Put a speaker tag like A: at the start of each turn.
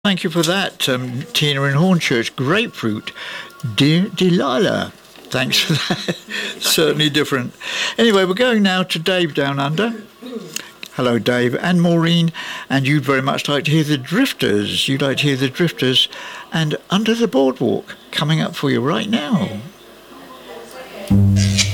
A: Thank you for that, Tina in Hornchurch. Grapefruit, Dear Delilah. Thanks for that. Certainly different. Anyway, we're going now to Dave down under. Hello, Dave and Maureen. And you'd very much like to hear the Drifters. You'd like to hear the Drifters and Under the Boardwalk coming up for you right now.